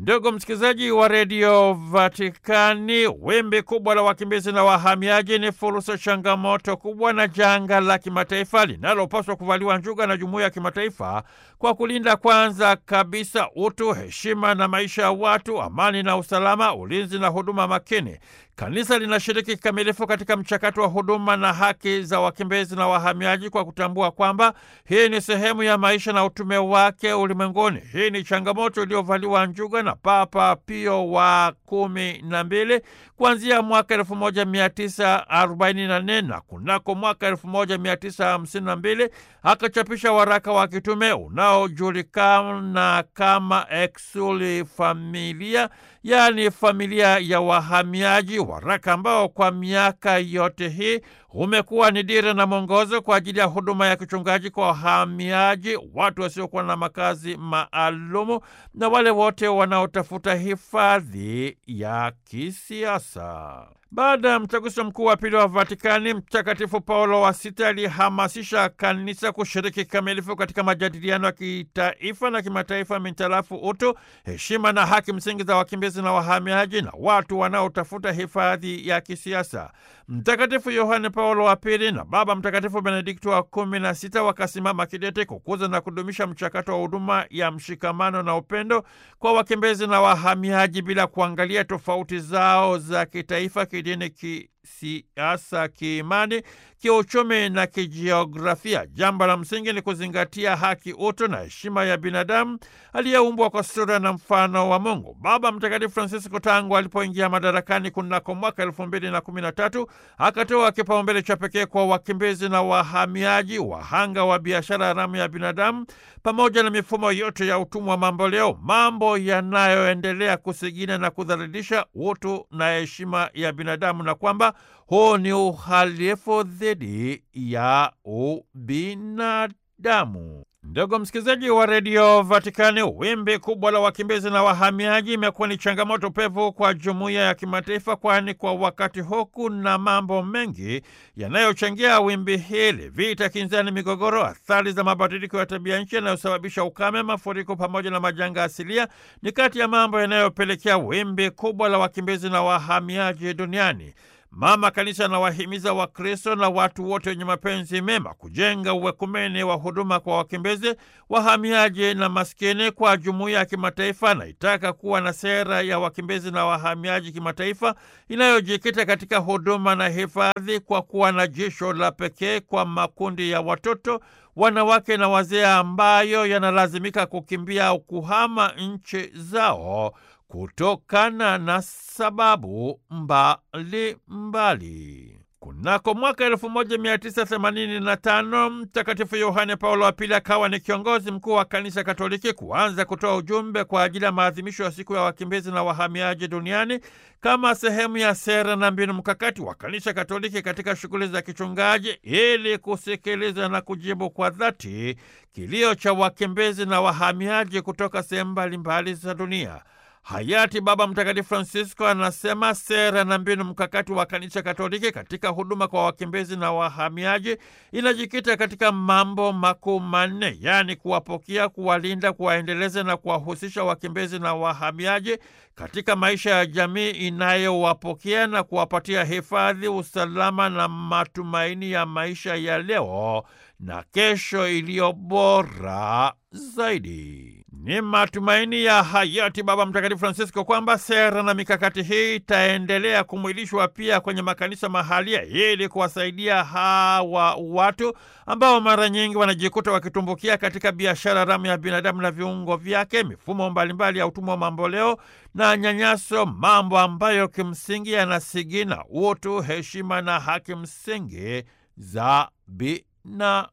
Ndugu msikilizaji wa redio Vatikani, wimbi kubwa la wakimbizi na wahamiaji ni fursa, changamoto kubwa na janga la kimataifa linalopaswa kuvaliwa njuga na jumuiya ya kimataifa kwa kulinda kwanza kabisa utu, heshima na maisha ya watu, amani na usalama, ulinzi na huduma makini. Kanisa linashiriki kikamilifu katika mchakato wa huduma na haki za wakimbizi na wahamiaji kwa kutambua kwamba hii ni sehemu ya maisha na utume wake ulimwenguni. Hii ni changamoto iliyovaliwa njuga na Papa Pio wa 12 kuanzia mwaka 1944 na kunako mwaka 1952 akachapisha waraka wa kitume unaojulikana kama Exsuli Familia, yaani familia ya wahamiaji, waraka ambao kwa miaka yote hii umekuwa ni dira na mwongozo kwa ajili ya huduma ya kichungaji kwa wahamiaji, watu wasiokuwa na makazi maalumu na wale wote wanaotafuta hifadhi ya kisiasa. Baada ya mtaguso mkuu wa pili wa Vatikani, Mtakatifu Paulo wa Sita alihamasisha kanisa kushiriki kikamilifu katika majadiliano ya kitaifa na kimataifa mintarafu utu, heshima na haki msingi za wakimbizi na wahamiaji na watu wanaotafuta hifadhi ya kisiasa. Mtakatifu Yohane Paulo wa Pili na Baba Mtakatifu Benedikto wa 16 wakasimama kidete kukuza na kudumisha mchakato wa huduma ya mshikamano na upendo kwa wakimbizi na wahamiaji bila kuangalia tofauti zao za kitaifa, kidini, kisiasa, kiimani, kiuchumi na kijiografia. Jambo la msingi ni kuzingatia haki, utu na heshima ya binadamu aliyeumbwa kwa sura na mfano wa Mungu. Baba Mtakatifu Francisco tangu alipoingia madarakani kunako mwaka 2013 akatoa kipaumbele cha pekee kwa wakimbizi na wahamiaji, wahanga wa biashara haramu ya binadamu, pamoja na mifumo yote ya utumwa mamboleo, mambo yanayoendelea kusigina na kudhalilisha utu na heshima ya binadamu, na kwamba huu ni uhalifu dhidi ya ubinadamu. Ndugu msikilizaji wa redio Vatikani, wimbi kubwa la wakimbizi na wahamiaji imekuwa ni changamoto pevu kwa jumuiya ya kimataifa, kwani kwa wakati huu kuna mambo mengi yanayochangia wimbi hili: vita, kinzani, migogoro, athari za mabadiliko ya tabia nchi yanayosababisha ukame, mafuriko pamoja na majanga asilia ni kati ya mambo yanayopelekea wimbi kubwa la wakimbizi na wahamiaji duniani. Mama Kanisa anawahimiza Wakristo na watu wote wenye mapenzi mema kujenga uwekumene wa huduma kwa wakimbizi, wahamiaji na maskini. Kwa jumuiya ya kimataifa anaitaka kuwa na sera ya wakimbizi na wahamiaji kimataifa inayojikita katika huduma na hifadhi, kwa kuwa na jisho la pekee kwa makundi ya watoto, wanawake na wazee ambayo yanalazimika kukimbia au kuhama nchi zao kutokana na sababu mbalimbali. Kunako mwaka 1985 Mtakatifu Yohane Paulo wa Pili akawa ni kiongozi mkuu wa Kanisa Katoliki kuanza kutoa ujumbe kwa ajili ya maadhimisho ya siku ya wakimbizi na wahamiaji duniani kama sehemu ya sera na mbinu mkakati wa Kanisa Katoliki katika shughuli za kichungaji, ili kusikiliza na kujibu kwa dhati kilio cha wakimbizi na wahamiaji kutoka sehemu mbalimbali za dunia. Hayati Baba Mtakatifu Francisco anasema sera na mbinu mkakati wa Kanisa Katoliki katika huduma kwa wakimbizi na wahamiaji inajikita katika mambo makuu manne, yaani kuwapokea, kuwalinda, kuwaendeleza na kuwahusisha wakimbizi na wahamiaji katika maisha ya jamii inayowapokea na kuwapatia hifadhi, usalama na matumaini ya maisha ya leo na kesho iliyo bora zaidi. Ni matumaini ya hayati Baba Mtakatifu Francisco kwamba sera na mikakati hii itaendelea kumwilishwa pia kwenye makanisa mahalia, ili kuwasaidia hawa watu ambao mara nyingi wanajikuta wakitumbukia katika biashara haramu ya binadamu na viungo vyake, mifumo mbalimbali ya utumwa mamboleo na nyanyaso, mambo ambayo kimsingi yanasigina utu, heshima na haki msingi za binadamu.